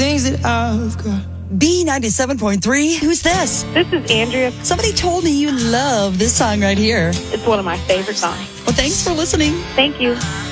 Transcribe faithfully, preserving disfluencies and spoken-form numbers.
things that I've got. B ninety-seven point three, who's this? This is Andrea. Somebody told me you love this song right here. It's one of my favorite songs. Well, thanks for listening. Thank you.